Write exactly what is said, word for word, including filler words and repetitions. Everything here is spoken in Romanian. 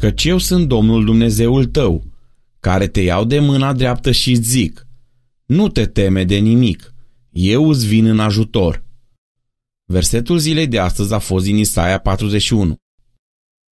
Căci eu sunt Domnul Dumnezeul tău, care te iau de mâna dreaptă și îți zic: nu te teme de nimic, eu îți vin în ajutor. Versetul zilei de astăzi a fost din Isaia patruzeci și unu.